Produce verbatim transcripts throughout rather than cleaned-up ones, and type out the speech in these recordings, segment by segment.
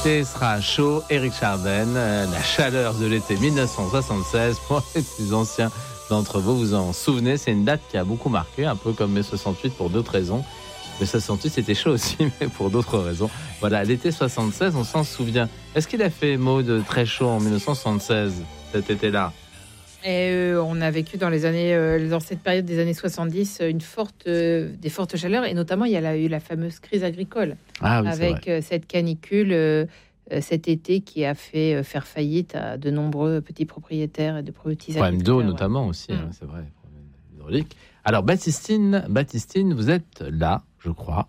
L'été sera chaud, Éric Chardin, euh, la chaleur de l'été dix-neuf cent soixante-seize, pour les plus anciens d'entre vous, vous en souvenez, c'est une date qui a beaucoup marqué, un peu comme mai soixante-huit pour d'autres raisons. mai soixante-huit c'était chaud aussi, mais pour d'autres raisons. Voilà, l'été soixante-seize, on s'en souvient. Est-ce qu'il a fait, Maud, très chaud en dix-neuf cent soixante-seize, cet été-là? Et euh, on a vécu dans les années, euh, dans cette période des années soixante-dix, une forte, euh, des fortes chaleurs, et notamment il y a eu la fameuse crise agricole, ah, oui, avec euh, cette canicule euh, cet été qui a fait euh, faire faillite à de nombreux petits propriétaires et de petits problème agriculteurs. d'eau notamment aussi, mmh. hein, c'est vrai, problème hydraulique. Alors Baptistine, Baptistine, vous êtes là, je crois.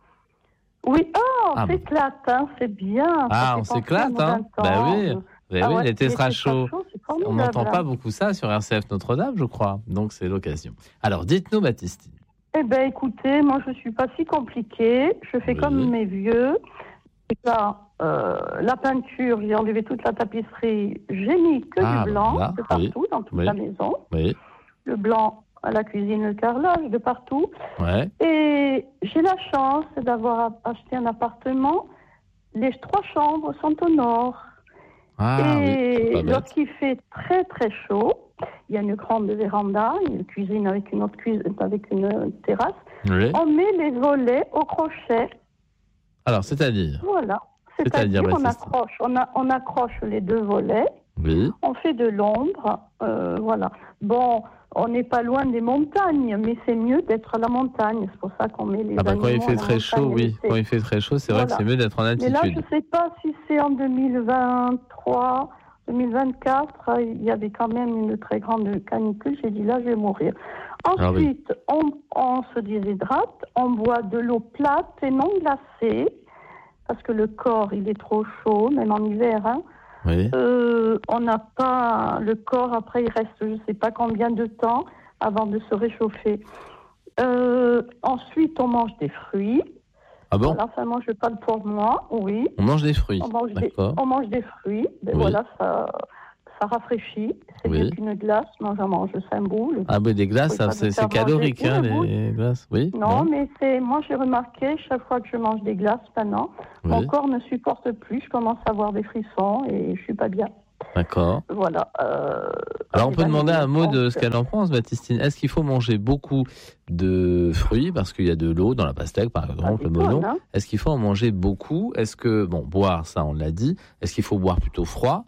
Oui, oh, on ah, s'éclate, hein, c'est bien. Ah, on s'éclate, hein. Ben oui. Mais ah oui, ouais, l'été sera chaud. chaud on n'entend pas beaucoup ça sur R C F Notre-Dame, je crois. Donc, c'est l'occasion. Alors, dites-nous, Baptistine. Eh bien, écoutez, moi, je ne suis pas si compliquée. Je fais oui. comme mes vieux. Là, euh, la peinture, j'ai enlevé toute la tapisserie. J'ai mis que ah, du blanc là, de partout, oui. dans toute oui. la maison. Oui. Le blanc à la cuisine, le carrelage de partout. Ouais. Et j'ai la chance d'avoir acheté un appartement. Les trois chambres sont au nord. Ah, et oui, lorsqu'il fait très très chaud, il y a une grande véranda, une cuisine avec une autre cuisine, avec une terrasse. Oui. On met les volets au crochet. Alors, c'est-à-dire Voilà. C'est-à-dire, c'est-à-dire on accroche, on, a, on accroche les deux volets. Oui. On fait de l'ombre. Euh, voilà. Bon, on n'est pas loin des montagnes, mais c'est mieux d'être à la montagne. C'est pour ça qu'on met les ah bah animaux quand il fait très chaud, oui. Quand il fait très chaud, c'est voilà. vrai que c'est mieux d'être en altitude. Mais là, je ne sais pas si c'est en deux mille vingt-trois, deux mille vingt-quatre. Il y avait quand même une très grande canicule. J'ai dit là, je vais mourir. Ensuite, ah oui. on, on se déshydrate. On boit de l'eau plate et non glacée. Parce que le corps, il est trop chaud, même en hiver. Hein. Oui. Euh, on n'a pas... Le corps, après, il reste je ne sais pas combien de temps avant de se réchauffer. Euh, ensuite, on mange des fruits. Ah bon? Voilà, ça mange pas pour moi, oui. On mange des fruits, on mange d'accord. Des, on mange des fruits, ben oui. voilà, ça, ça rafraîchit. C'est oui. mieux qu'une glace, moi j'en mange cinq boules. Ah oui, des glaces, ça, c'est, c'est calorique, hein, les glaces, oui. Non, non, mais c'est, moi j'ai remarqué, chaque fois que je mange des glaces maintenant, oui. mon corps ne supporte plus, je commence à avoir des frissons et je suis pas bien. D'accord. Voilà. Euh, Alors, on peut demander à Maud de ce qu'elle en pense, Baptistine. Est-ce qu'il faut manger beaucoup de fruits, parce qu'il y a de l'eau dans la pastèque, par exemple, le melon. Hein. Est-ce qu'il faut en manger beaucoup? Est-ce que, bon, boire, ça, on l'a dit. Est-ce qu'il faut boire plutôt froid,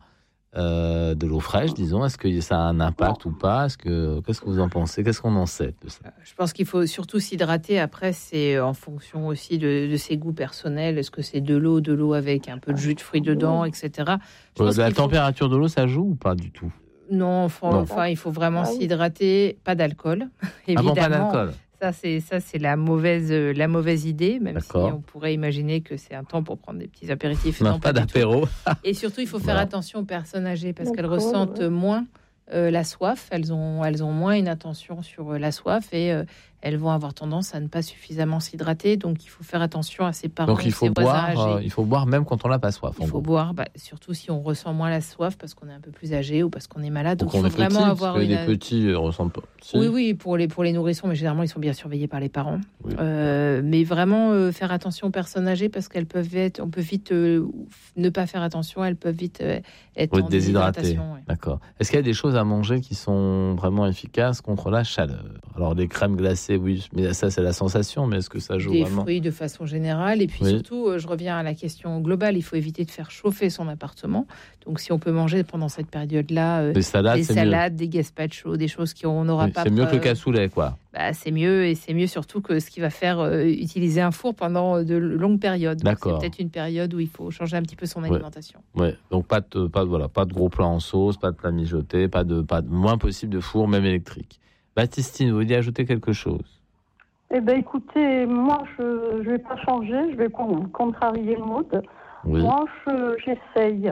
euh, de l'eau fraîche, disons? Est-ce que ça a un impact non. ou pas? Est-ce que, qu'est-ce que vous en pensez? Qu'est-ce qu'on en sait de ça? Je pense qu'il faut surtout s'hydrater. Après, c'est en fonction aussi de, de ses goûts personnels. Est-ce que c'est de l'eau, de l'eau avec un peu de jus de fruits dedans, et cetera. Euh, la température faut... de l'eau, ça joue ou pas du tout? Non, enfin, non. enfin il faut vraiment ah, oui. s'hydrater. Pas d'alcool, évidemment. Ah bon, pas d'alcool. Ça, c'est, ça, c'est la mauvaise, la mauvaise idée, même D'accord. si on pourrait imaginer que c'est un temps pour prendre des petits apéritifs. Non, non pas, pas d'apéro. Et surtout, il faut faire voilà. attention aux personnes âgées parce D'accord, qu'elles ressentent ouais. moins euh, la soif. Elles ont, elles ont moins une attention sur euh, la soif et euh, elles vont avoir tendance à ne pas suffisamment s'hydrater. Donc, il faut faire attention à ses parents. Donc, il faut, boire, euh, il faut boire même quand on n'a pas soif. Il faut gros. boire, bah, surtout si on ressent moins la soif parce qu'on est un peu plus âgé ou parce qu'on est malade. Donc, il faut est vraiment petit, avoir parce que une... les petits ne ressentent pas. Si. Oui, oui, pour les, pour les nourrissons, mais généralement, ils sont bien surveillés par les parents. Oui. Euh, mais vraiment, euh, faire attention aux personnes âgées parce qu'elles peuvent être... On peut vite euh, ne pas faire attention, elles peuvent vite euh, être en déshydraté. Ouais. D'accord. Est-ce qu'il y a des choses à manger qui sont vraiment efficaces contre la chaleur? Alors, les crèmes glacées, oui, mais ça, c'est la sensation, mais est-ce que ça joue des vraiment? Des fruits de façon générale. Et puis oui. surtout, euh, je reviens à la question globale, il faut éviter de faire chauffer son appartement. Donc, si on peut manger pendant cette période-là euh, des salades, des, c'est salades mieux. des gazpachos, des choses qu'on n'aura oui, pas... C'est mieux euh, que le cassoulet, quoi. Bah, c'est mieux, et c'est mieux surtout que ce qui va faire euh, utiliser un four pendant de longues périodes. Donc, D'accord. C'est peut-être une période où il faut changer un petit peu son alimentation. Oui, ouais. Donc pas de, pas, de, voilà, pas de gros plats en sauce, pas de plats mijotés, pas de, pas de, moins possible de four, même électrique. Baptistine, vous vouliez ajouter quelque chose? Eh bien, écoutez, moi, je ne vais pas changer, je vais contrarier Maud. Oui. Moi, je, j'essaye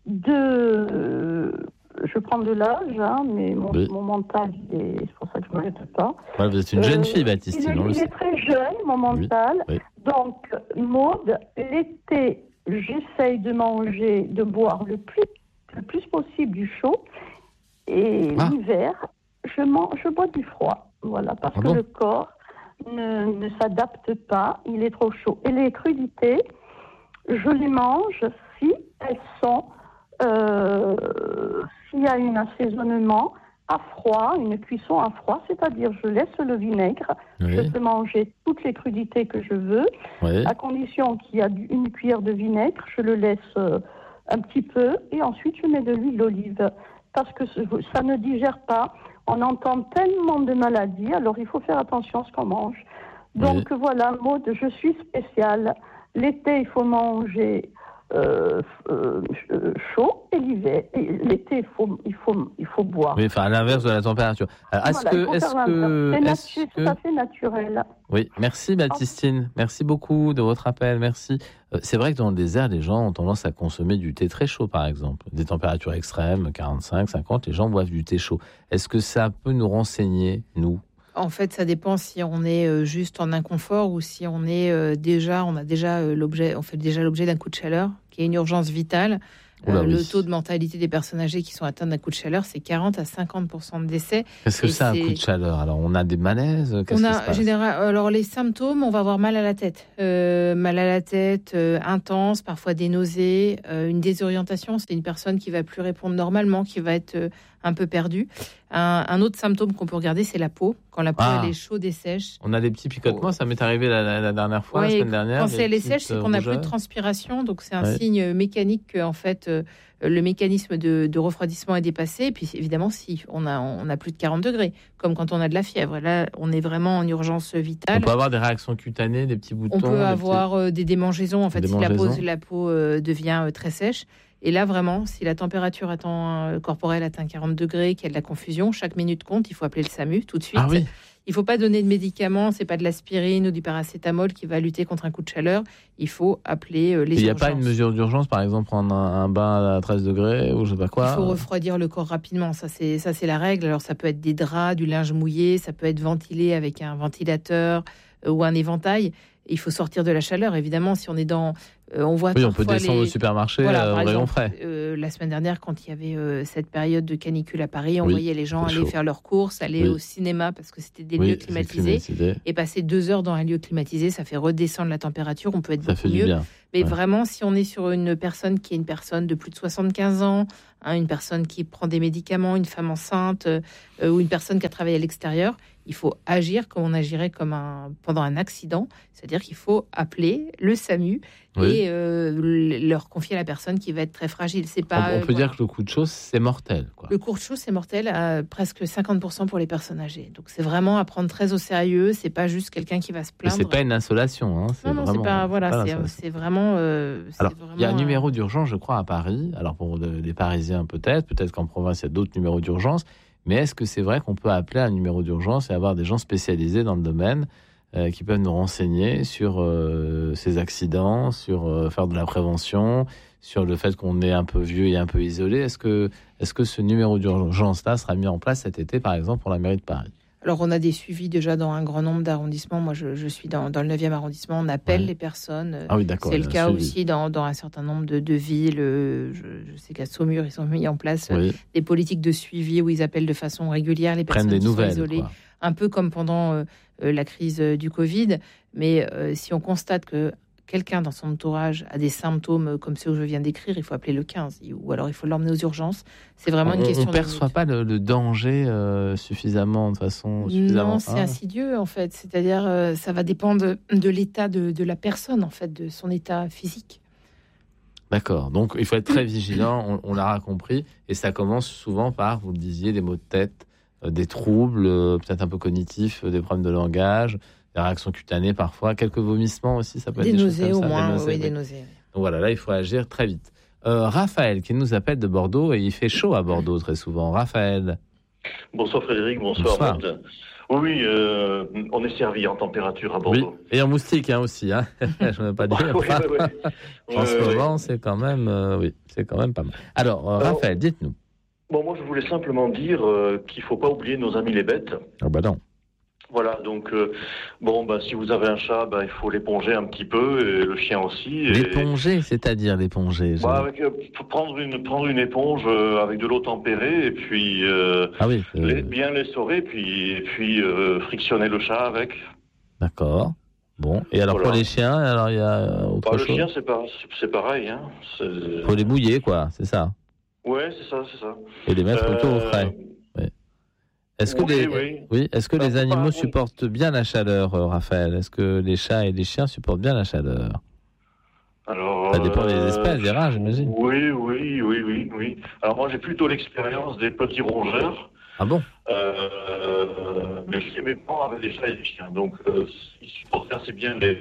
de... Je prends de l'âge, hein, mais mon, oui. mon mental, est, c'est pour ça que je ne m'arrête pas. Ouais, vous êtes une jeune euh, fille, Baptistine. Il, il est très jeune, mon mental. Oui. Oui. Donc, Maud, l'été, j'essaye de manger, de boire le plus, le plus possible du chaud. Et ah. l'hiver, je, mange, je bois du froid. Voilà, parce ah que bon le corps ne, ne s'adapte pas, il est trop chaud. Et les crudités, je les mange si il y a un assaisonnement à froid, une cuisson à froid, c'est-à-dire je laisse le vinaigre, oui. je peux manger toutes les crudités que je veux, oui. à condition qu'il y a une cuillère de vinaigre, je le laisse euh, un petit peu, et ensuite je mets de l'huile d'olive, parce que ça ne digère pas. On entend tellement de maladies, alors il faut faire attention à ce qu'on mange. Donc oui. voilà, Maud, je suis spéciale. L'été, il faut manger euh, euh, chaud, et l'hiver, et l'été, il faut, il faut, il faut boire. Oui, enfin à l'inverse de la température. Alors, est-ce voilà, que, est-ce que, c'est, natu- est-ce c'est que... tout à fait naturel. Oui, merci Baptistine. Merci beaucoup de votre appel. Merci. Euh, c'est vrai que dans le désert, les gens ont tendance à consommer du thé très chaud, par exemple. Des températures extrêmes, quarante-cinq, cinquante, les gens boivent du thé chaud. Est-ce que ça peut nous renseigner, nous ? En fait, ça dépend si on est juste en inconfort ou si on est déjà, on a déjà l'objet, on fait déjà l'objet d'un coup de chaleur, qui est une urgence vitale. Oula, euh, oui. Le taux de mortalité des personnes âgées qui sont atteintes d'un coup de chaleur, c'est quarante à cinquante pour cent de décès. Qu'est-ce que Et c'est un c'est... coup de chaleur ? Alors, on a des malaises ? Qu'est-ce on a, qui se passe ? général, alors, les symptômes, on va avoir mal à la tête. Euh, mal à la tête euh, intense, parfois des nausées, euh, une désorientation. C'est une personne qui va plus répondre normalement, qui va être euh, un peu perdue. Un, un autre symptôme qu'on peut regarder, c'est la peau. Quand la peau ah. elle est chaude et sèche. On a des petits picotements, oh. ça m'est arrivé la, la, la dernière fois, ouais, la semaine dernière. Quand c'est, elle est sèche, c'est qu'on n'a plus de transpiration. Donc, c'est un ouais. signe mécanique que, en fait, euh, le mécanisme de, de refroidissement est dépassé. Et puis, évidemment, si on a, on a plus de quarante degrés, comme quand on a de la fièvre. Là, on est vraiment en urgence vitale. On peut avoir des réactions cutanées, des petits boutons. On peut des avoir petits... des démangeaisons, en fait, démangeaisons. si la peau, la peau euh, devient euh, très sèche. Et là, vraiment, si la température atteint, euh, corporelle atteint quarante degrés, qu'il y a de la confusion, chaque minute compte, il faut appeler le SAMU tout de suite. Ah oui. Il ne faut pas donner de médicaments, c'est pas de l'aspirine ou du paracétamol qui va lutter contre un coup de chaleur. Il faut appeler euh, les urgences. Il n'y a pas une mesure d'urgence, par exemple, prendre un, un bain à treize degrés ou je sais pas quoi. Il faut refroidir le corps rapidement, ça c'est, ça c'est la règle. Alors ça peut être des draps, du linge mouillé, ça peut être ventilé avec un ventilateur euh, ou un éventail. Il faut sortir de la chaleur, évidemment, si on est dans... Euh, on voit oui, on peut descendre les... au supermarché voilà, euh, par au rayon exemple, frais. Euh, la semaine dernière, quand il y avait euh, cette période de canicule à Paris, on oui, voyait les gens aller chaud. faire leurs courses, aller oui. au cinéma, parce que c'était des oui, lieux climatisés. climatisé. Et passer deux heures dans un lieu climatisé, ça fait redescendre la température, on peut être ça beaucoup fait mieux. Du bien. Mais ouais. vraiment, si on est sur une personne qui est une personne de plus de soixante-quinze ans, hein, une personne qui prend des médicaments, une femme enceinte, euh, ou une personne qui a travaillé à l'extérieur, il faut agir comme on agirait comme un, pendant un accident, c'est-à-dire qu'il faut appeler le SAMU oui. et euh, leur confier à la personne qui va être très fragile. C'est pas, on, on peut voilà. dire que le coup de chaud, c'est mortel. Quoi. Le coup de chaud, c'est mortel à presque cinquante pour cent pour les personnes âgées. Donc c'est vraiment à prendre très au sérieux. C'est pas juste quelqu'un qui va se plaindre. Mais c'est pas une insolation. Hein. C'est non, non, vraiment, c'est pas. Voilà, c'est, c'est, pas c'est vraiment. Euh, c'est Alors, vraiment, il y a un numéro d'urgence, je crois, à Paris. Alors pour les Parisiens, peut-être, peut-être qu'en province, il y a d'autres numéros d'urgence. Mais est-ce que c'est vrai qu'on peut appeler un numéro d'urgence et avoir des gens spécialisés dans le domaine euh, qui peuvent nous renseigner sur euh, ces accidents, sur euh, faire de la prévention, sur le fait qu'on est un peu vieux et un peu isolé ? Est-ce que, est-ce que ce numéro d'urgence-là sera mis en place cet été, par exemple, pour la mairie de Paris ? Alors, on a des suivis déjà dans un grand nombre d'arrondissements. Moi, je, je suis dans, dans le neuvième arrondissement. On appelle ouais. les personnes. Ah oui, d'accord. C'est le cas suivi. aussi dans, dans un certain nombre de, de villes. Je, je sais qu'à Saumur, ils ont mis en place oui. des politiques de suivi où ils appellent de façon régulière les personnes des qui nouvelles, sont isolées. Quoi. Un peu comme pendant euh, la crise du Covid. Mais euh, si on constate que quelqu'un dans son entourage a des symptômes comme ceux que je viens d'écrire, il faut appeler le quinze ou alors il faut l'emmener aux urgences. C'est vraiment on, une question. On ne perçoit pas le, le danger euh, suffisamment de façon suffisamment. Non, c'est ah. insidieux en fait. C'est-à-dire, euh, ça va dépendre de, de l'état de, de la personne en fait, de son état physique. D'accord. Donc il faut être très vigilant. On, on l'aura compris. Et ça commence souvent par, vous le disiez, des maux de tête, euh, des troubles, euh, peut-être un peu cognitifs, euh, des problèmes de langage. Des réactions cutanées parfois, quelques vomissements aussi, ça peut des être des nausées choses comme ça. Au moins, des nausées, oui, oui. des nausées. Donc voilà, là il faut agir très vite. Euh, Raphaël qui nous appelle de Bordeaux et il fait chaud à Bordeaux très souvent. Raphaël. Bonsoir Frédéric, bonsoir. bonsoir. Oui, euh, on est servi en température à Bordeaux. Oui. Et en moustique hein, aussi, hein. Je ne veux pas dire. oui, oui, oui. En euh, ce moment, oui. c'est quand même, euh, oui, c'est quand même pas mal. Alors, euh, Alors Raphaël, dites-nous. Bon, moi je voulais simplement dire euh, qu'il ne faut pas oublier nos amis les bêtes. Ah bah non. Voilà, donc, euh, bon, bah, si vous avez un chat, bah, il faut l'éponger un petit peu, et le chien aussi. Et... L'éponger, c'est-à-dire l'éponger je... bah, avec, euh, prendre, une, prendre une éponge euh, avec de l'eau tempérée, et puis euh, ah oui, euh... les, bien l'essorer, puis, et puis euh, frictionner le chat avec. D'accord. Bon, et alors voilà. Pour les chiens, alors il y a autre bah, chose ? Le chien, c'est, pas, c'est pareil. Hein. C'est... faut les mouiller, quoi, c'est ça ? Ouais, c'est ça, c'est ça. Et les mettre Euh, autour au frais. Ouais. Est-ce que oui, les, oui. oui, est-ce que Alors, les animaux pas- supportent bien la chaleur, euh, Raphaël? Est-ce que les chats et les chiens supportent bien la chaleur? Alors, Ça dépend des euh, espèces, des races, j'imagine. Oui, oui, oui, oui, oui. Alors moi, j'ai plutôt l'expérience des petits rongeurs. Ah bon? Euh, mais chez mes parents avaient des chats et des chiens, donc euh, ils supportaient assez bien les,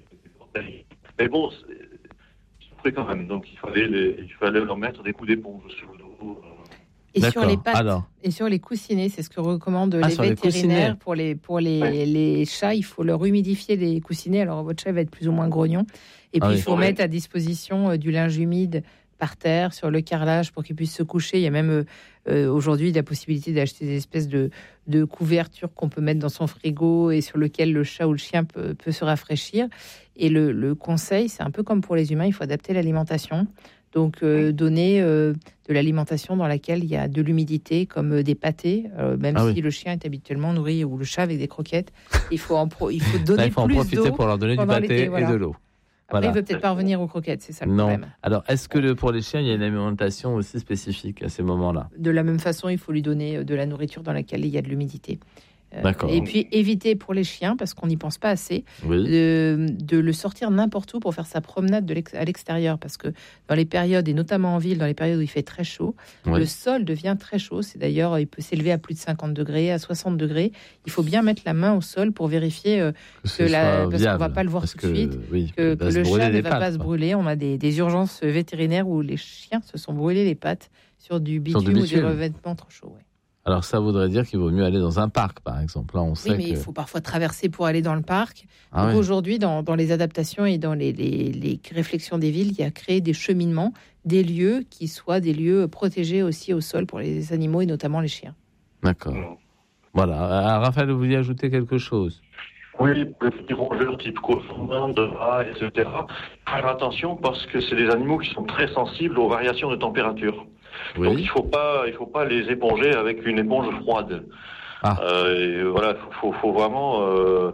les... Mais bon, c'est- ils souffraient quand même, donc il fallait, les... il fallait leur mettre des coups d'éponge sur le dos. Et D'accord. sur les pattes, Alors. et sur les coussinets, c'est ce que recommandent Ah, les sur les vétérinaires coussinets. pour les pour les, Ouais. les chats. Il faut leur humidifier les coussinets. Alors votre chat va être plus ou moins grognon. Et Ah puis oui. il faut Ouais. mettre à disposition euh, du linge humide par terre sur le carrelage pour qu'il puisse se coucher. Il y a même euh, euh, aujourd'hui la possibilité d'acheter des espèces de de couvertures qu'on peut mettre dans son frigo et sur lequel le chat ou le chien peut, peut se rafraîchir. Et le, le conseil, c'est un peu comme pour les humains, il faut adapter l'alimentation. Donc, euh, donner euh, de l'alimentation dans laquelle il y a de l'humidité, comme euh, des pâtés, euh, même Ah si oui. le chien est habituellement nourri, ou le chat avec des croquettes. Il faut, en pro- il faut Là, donner il faut en plus profiter d'eau. pour leur donner du pendant pâté l'été, voilà. et de l'eau. Après, Voilà. il ne veut peut-être pas revenir aux croquettes, c'est ça le Non. problème. Alors, est-ce que le- pour les chiens, il y a une alimentation aussi spécifique à ces moments-là? De la même façon, il faut lui donner euh, de la nourriture dans laquelle il y a de l'humidité. Euh, D'accord. Et puis, éviter pour les chiens, parce qu'on n'y pense pas assez, Oui. de, de le sortir n'importe où pour faire sa promenade de l'ex- à l'extérieur. Parce que dans les périodes, et notamment en ville, dans les périodes où il fait très chaud, Oui. le sol devient très chaud. C'est d'ailleurs, il peut s'élever à plus de cinquante degrés, à soixante degrés. Il faut bien mettre la main au sol pour vérifier euh, ce que la- soit parce qu'on viable, va pas le voir parce tout de que, suite, oui, que, il va que se le brûler chat ne les va pattes, pas se quoi. brûler. On a des, des urgences vétérinaires où les chiens se sont brûlés les pattes sur du Sur bitume, du ou du bitume. revêtement trop chaud. ouais. Alors, ça voudrait dire qu'il vaut mieux aller dans un parc, par exemple. Là, on sait Oui, mais que... il faut parfois traverser pour aller dans le parc. Ah Donc ouais. aujourd'hui, dans, dans les adaptations et dans les, les- les réflexions des villes, il y a créé des cheminements, des lieux qui soient des lieux protégés aussi au sol pour les animaux et notamment les chiens. D'accord. Voilà. Ah, Raphaël, vous vouliez ajouter quelque chose? Oui, les petits rongeurs type cochon, de rat, et cetera. Faire attention parce que c'est des animaux qui sont très sensibles aux variations de température. Donc il Oui. faut pas, il faut pas les éponger avec une éponge froide. Ah. Euh, et voilà, faut, faut, faut vraiment euh,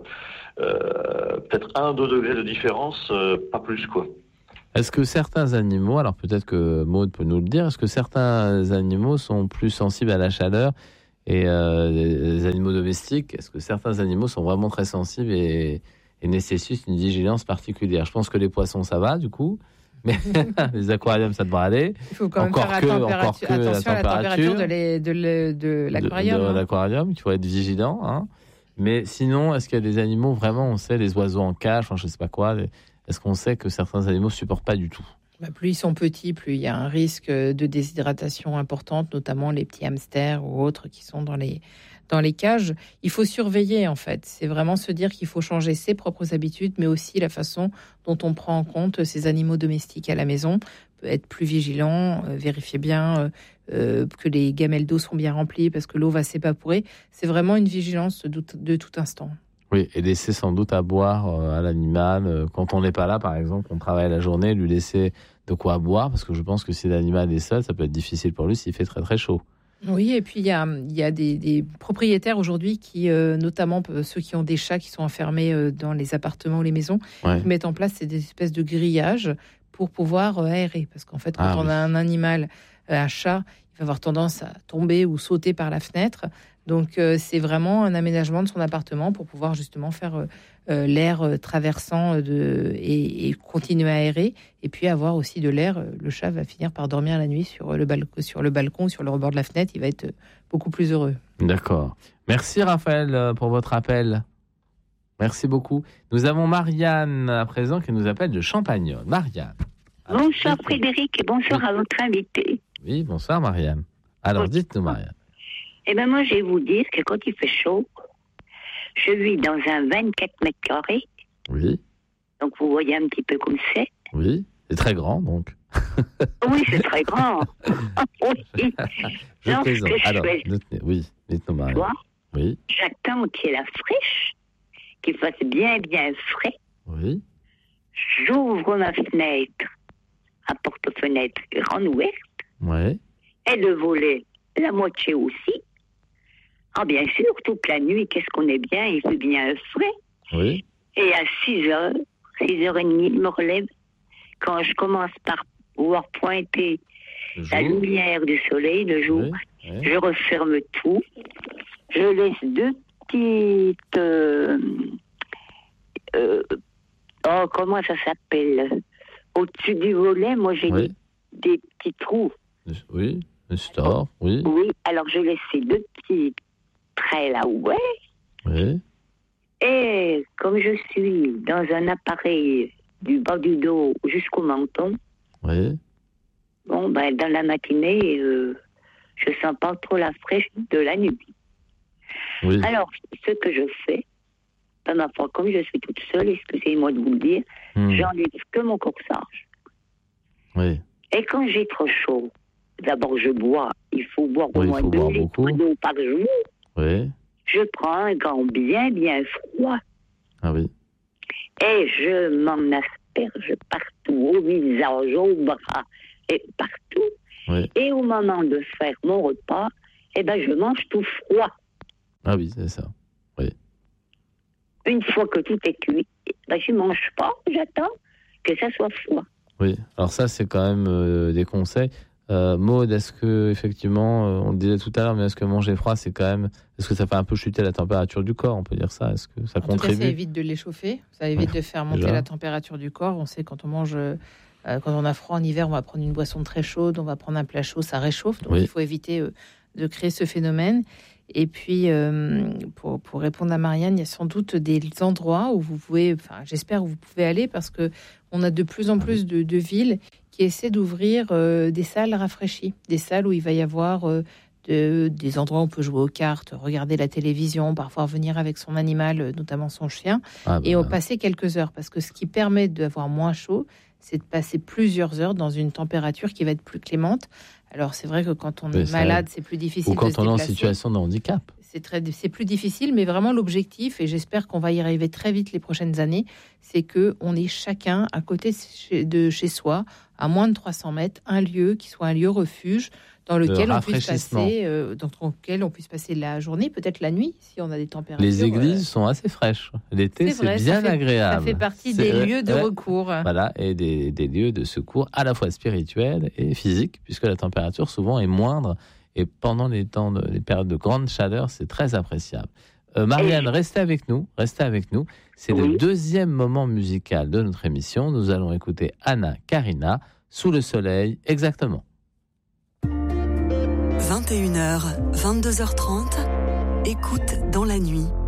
euh, peut-être un, deux degrés de différence, euh, pas plus quoi. Est-ce que certains animaux, alors peut-être que Maud peut nous le dire, est-ce que certains animaux sont plus sensibles à la chaleur et euh, les, les animaux domestiques, est-ce que certains animaux sont vraiment très sensibles et, et nécessitent une vigilance particulière? Je pense que les poissons, ça va du coup, mais les aquariums, ça devrait aller. Il faut quand même Encore faire que- température- encore que la attention à la température température de, les- de le- de l'aquarium. De, de hein. l'aquarium, il faut être vigilant. Hein. Mais sinon, est-ce qu'il y a des animaux, vraiment, on sait, les oiseaux en cage, enfin, je ne sais pas quoi, est-ce qu'on sait que certains animaux ne supportent pas du tout? Bah, plus ils sont petits, plus il y a un risque de déshydratation importante, notamment les petits hamsters ou autres qui sont dans les, dans les cages. Il faut surveiller, en fait. C'est vraiment se dire qu'il faut changer ses propres habitudes, mais aussi la façon dont on prend en compte ces animaux domestiques à la maison. Être plus vigilant, euh, vérifier bien euh, euh, que les gamelles d'eau sont bien remplies parce que l'eau va s'évaporer. C'est vraiment une vigilance de, de tout instant. Oui, et laisser sans doute à boire euh, à l'animal. Euh, quand on n'est pas là, par exemple, on travaille la journée, lui laisser de quoi boire, parce que je pense que si l'animal est seul, ça peut être difficile pour lui s'il fait très très chaud. Oui, et puis il y a, il y a des, des propriétaires aujourd'hui qui, euh, notamment ceux qui ont des chats qui sont enfermés euh, dans les appartements ou les maisons, Ouais. qui mettent en place des espèces de grillages pour pouvoir euh, aérer. Parce qu'en fait, quand Ah on oui. a un animal, euh, un chat, il va avoir tendance à tomber ou sauter par la fenêtre. Donc euh, c'est vraiment un aménagement de son appartement pour pouvoir justement faire euh, euh, l'air euh, traversant de, et, et continuer à aérer. Et puis avoir aussi de l'air. Le chat va finir par dormir la nuit sur le, bal- sur le balcon, sur le rebord de la fenêtre. Il va être beaucoup plus heureux. D'accord. Merci Raphaël euh, pour votre appel. Merci beaucoup. Nous avons Marianne à présent qui nous appelle de Champagnole. Marianne. Alors, Bonsoir dites-nous. Frédéric et bonsoir Oui. à votre invité. Oui, bonsoir Marianne. Alors Oui. dites-nous Marianne. Eh bien moi je vais vous dire que quand il fait chaud, je vis dans un vingt-quatre mètres carrés, Oui, donc vous voyez un petit peu comme c'est. oui. C'est très grand donc. Oui, c'est très grand. Oui. Je Non, ce plaisante. que je Alors, fais, dites- oui, dites-nous tu Marianne. vois, Oui, j'attends qu'il y ait la fraîche, qu'il fasse bien bien frais. oui, J'ouvre ma fenêtre, à porte-fenêtre grande ouverte, oui. et le volet, la moitié aussi. Ah bien sûr, toute la nuit, qu'est-ce qu'on est bien, il fait bien frais. Oui, Et à six heures, six heures trente, je me relève. Quand je commence par pouvoir pointer la lumière du soleil, le jour. Oui, oui. Je referme tout. Je laisse deux petites... Euh, euh, oh, comment ça s'appelle? Au-dessus du volet, moi, j'ai oui. des, des petits trous. Oui, le store, oui. Oui, alors j'ai laissé deux petits traits là, ouais. Oui. Et comme je suis dans un appareil du bas du dos jusqu'au menton, oui. Bon, ben, dans la matinée, euh, je sens pas trop la fraîche de la nuit. Oui. Alors, ce que je fais, ben, ma foi, comme je suis toute seule, excusez-moi de vous le dire, mmh. j'enlève que mon corsage. Oui. Et quand j'ai trop chaud, d'abord je bois, il faut boire au oui, moins deux litres d'eau par jour. Oui. Je prends un gant bien, bien froid. Ah oui. Et je m'en asperge partout, au visage, au bras, et partout. Oui. Et au moment de faire mon repas, eh ben, je mange tout froid. Ah oui, c'est ça. Oui. Une fois que tout est cuit, ben, je ne mange pas, j'attends que ça soit froid. Oui, alors ça, c'est quand même euh, des conseils. Euh, Maud, est-ce que, effectivement, euh, on le disait tout à l'heure, mais est-ce que manger froid, c'est quand même. Est-ce que ça fait un peu chuter la température du corps, on peut dire ça? Est-ce que ça en contribue? tout cas, ça évite de l'échauffer, ça évite ouais, de faire monter déjà. La température du corps. On sait quand on mange. Euh, quand on a froid en hiver, on va prendre une boisson très chaude, on va prendre un plat chaud, ça réchauffe. Donc, oui. il faut éviter euh, de créer ce phénomène. Et puis, euh, pour, pour répondre à Marianne, il y a sans doute des endroits où vous pouvez, enfin, j'espère que vous pouvez aller, parce que on a de plus en plus de, de villes qui essaient d'ouvrir euh, des salles rafraîchies, des salles où il va y avoir euh, de, des endroits où on peut jouer aux cartes, regarder la télévision, parfois venir avec son animal, notamment son chien, ah bah. et on passer quelques heures. Parce que ce qui permet d'avoir moins chaud, c'est de passer plusieurs heures dans une température qui va être plus clémente. Alors, c'est vrai que quand on oui, est malade, c'est plus difficile de se déplacer. Ou quand on est en situation de handicap. C'est, très, c'est plus difficile, mais vraiment l'objectif, et j'espère qu'on va y arriver très vite les prochaines années, c'est qu'on ait chacun à côté de chez soi, à moins de trois cents mètres, un lieu qui soit un lieu refuge dans lequel on puisse passer, euh, dans lequel on puisse passer la journée, peut-être la nuit, si on a des températures. Les églises euh... sont assez fraîches. L'été, c'est, vrai, c'est bien ça fait, agréable. Ça fait partie c'est, des lieux de ouais, recours. Voilà, et des, des lieux de secours à la fois spirituels et physiques, puisque la température souvent est moindre. Et pendant les temps, de, les périodes de grande chaleur, c'est très appréciable. Euh, Marianne, restez avec nous, restez avec nous. C'est oui. le deuxième moment musical de notre émission. Nous allons écouter Anna Karina, Sous le soleil, exactement. vingt et une heures, vingt-deux heures trente, écoute dans la nuit.